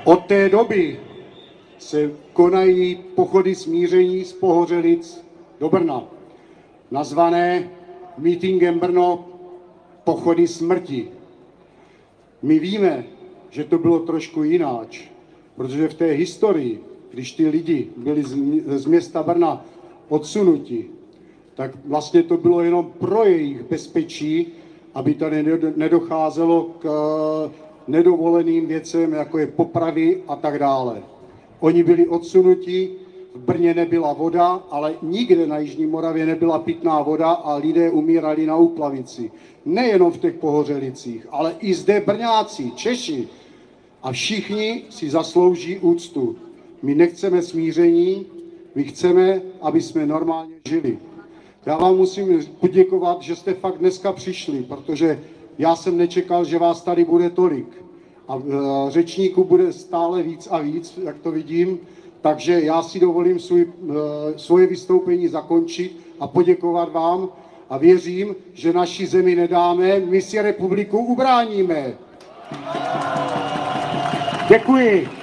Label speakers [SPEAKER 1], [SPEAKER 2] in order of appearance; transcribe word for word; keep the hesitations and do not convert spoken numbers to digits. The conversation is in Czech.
[SPEAKER 1] Od té doby se konají pochody smíření z Pohořelic do Brna, nazvané mítingem Brno pochody smrti. My víme, že to bylo trošku jináč, protože v té historii, když ty lidi byli z města Brna odsunuti, tak vlastně to bylo jenom pro jejich bezpečí, aby tady nedocházelo k nedovoleným věcem, jako je popravy a tak dále. Oni byli odsunuti, v Brně nebyla voda, ale nikde na Jižní Moravě nebyla pitná voda a lidé umírali na úplavici. Nejenom v těch Pohořelicích, ale i zde Brňáci, Češi. A všichni si zaslouží úctu. My nechceme smíření, my chceme, aby jsme normálně žili. Já vám musím poděkovat, že jste fakt dneska přišli, protože já jsem nečekal, že vás tady bude tolik. A řečníků bude stále víc a víc, jak to vidím. Takže já si dovolím svůj, svoje vystoupení zakončit a poděkovat vám a věřím, že naši zemi nedáme, my si republiku ubráníme. Děkuji.